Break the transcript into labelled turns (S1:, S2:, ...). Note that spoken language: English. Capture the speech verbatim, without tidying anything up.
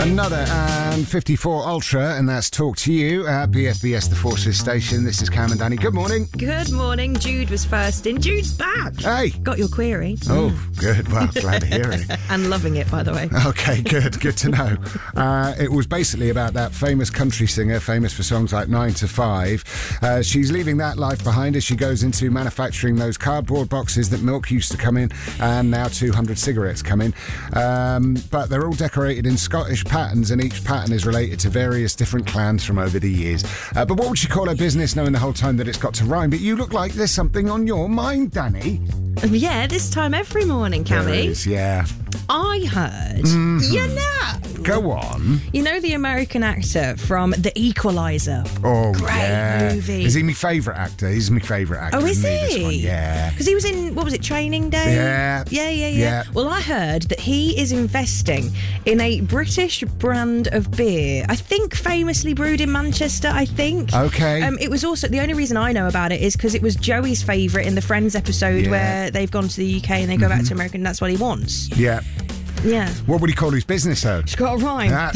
S1: Another and fifty-four Ultra, and that's Talk to You at B F B S The Forces station. This is Cam and Danny. Good morning.
S2: Good morning. Jude was first in. Jude's back.
S1: Hey.
S2: Got your query.
S1: Oh, good. Well, glad to hear it.
S2: And loving it, by the way.
S1: Okay, good. Good to know. Uh, it was basically about that famous country singer, famous for songs like nine to five. Uh, she's leaving that life behind as she goes into manufacturing those cardboard boxes that milk used to come in, and now two hundred cigarettes come in. Um, but they're all decorated in Scottish patterns, and each pattern is related to various different clans from over the years. Uh, but what would she call her business, knowing the whole time that it's got to rhyme? But you look like there's something on your mind, Danny.
S2: Yeah, this time every morning, Cammy.
S1: There is, yeah.
S2: I heard.
S1: Mm-hmm.
S2: You know.
S1: Go on.
S2: You know the American actor from The Equalizer?
S1: Oh,
S2: Great
S1: yeah.
S2: movie.
S1: Is he my favourite actor? He's my favourite actor.
S2: Oh, is
S1: isn't
S2: he?
S1: This one? Yeah.
S2: Because he was in, what was it, Training Day?
S1: Yeah.
S2: Yeah, yeah, yeah.
S1: Yeah.
S2: Well, I heard that he is investing in a British brand of beer. I think famously brewed in Manchester, I think.
S1: Okay.
S2: Um, it was also, the only reason I know about it is because it was Joey's favourite in the Friends episode
S1: Yeah.
S2: where they've gone to the U K and they go
S1: Mm-hmm.
S2: back to America and that's what he wants.
S1: Yeah.
S2: Yeah.
S1: What would he call his business, though?
S2: It's got a rhyme.
S1: That